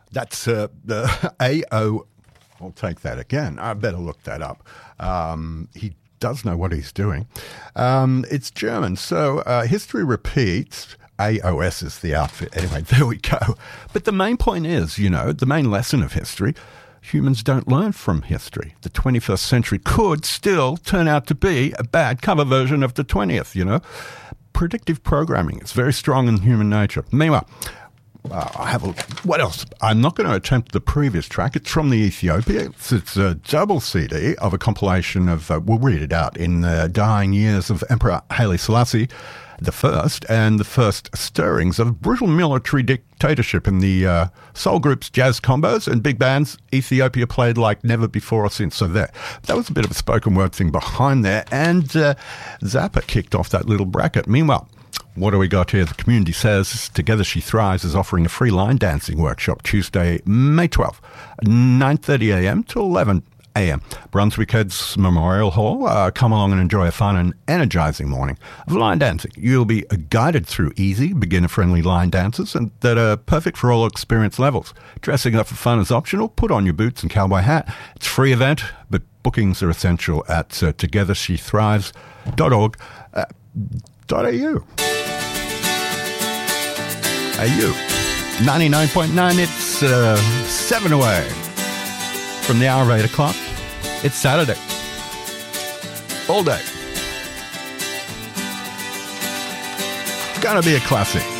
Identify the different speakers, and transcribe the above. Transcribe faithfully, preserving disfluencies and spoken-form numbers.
Speaker 1: That's uh, the A O. I'll take that again. I better look that up. Um, he does know what he's doing. Um, it's German. So uh, history repeats. A O S is the outfit. Anyway, there we go. But the main point is, you know, the main lesson of history, humans don't learn from history. The twenty-first century could still turn out to be a bad cover version of the twentieth, you know. Predictive programming is very strong in human nature. Meanwhile, uh, I have a, what else? I'm not going to attempt the previous track. It's from the Ethiopia. It's, it's a double C D of a compilation of, uh, we'll read it out, in the dying years of Emperor Haile Selassie the First, and the first stirrings of brutal military dictatorship in the uh, soul groups, jazz combos, and big bands. Ethiopia played like never before or since. So there, that was a bit of a spoken word thing behind there, and uh, Zappa kicked off that little bracket. Meanwhile, what do we got here? The community says Together She Thrives is offering a free line dancing workshop Tuesday, May twelfth, nine thirty a.m. to eleven a.m. Brunswick Heads Memorial Hall. Uh, come along and enjoy a fun and energizing morning of line dancing. You'll be guided through easy, beginner-friendly line dances and that are perfect for all experience levels. Dressing up for fun is optional. Put on your boots and cowboy hat. It's a free event, but bookings are essential at uh, together she thrives dot org. Uh, .au. A U. ninety-nine point nine, it's uh, seven away from the hour of eight o'clock. It's Saturday. All day. Gonna be a classic.